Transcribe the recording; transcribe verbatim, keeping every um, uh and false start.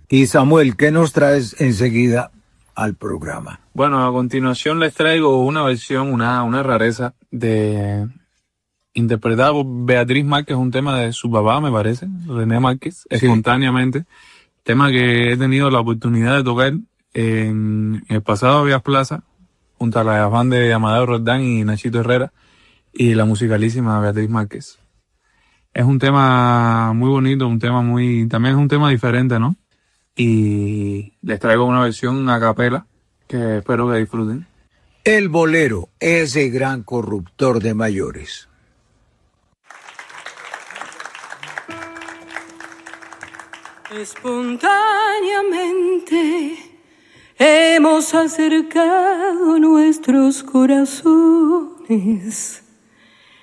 Y Samuel, ¿qué nos traes enseguida al programa? Bueno, a continuación les traigo una versión, una, una rareza de interpretada por Beatriz Márquez, un tema de su papá, me parece, René Márquez, sí. Espontáneamente. Tema que he tenido la oportunidad de tocar en el pasado Vías Plaza, junto a la banda de Amadeo Roldán y Nachito Herrera, y la musicalísima Beatriz Márquez. Es un tema muy bonito, un tema muy, también es un tema diferente, ¿no? Y les traigo una versión a capela que espero que disfruten. El bolero, ese gran corruptor de mayores. Espontáneamente hemos acercado nuestros corazones